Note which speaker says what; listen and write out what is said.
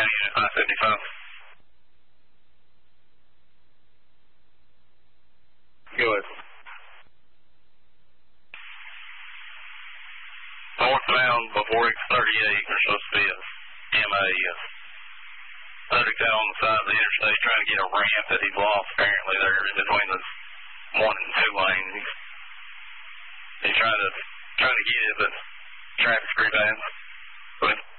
Speaker 1: unit 575. Go ahead. Northbound before X38, there's supposed to be a MA subject out on the side of the interstate trying to get a ramp that he's lost apparently there in between the 1 and 2 lanes. He's trying to get it, but traffic's pretty bad. Go ahead.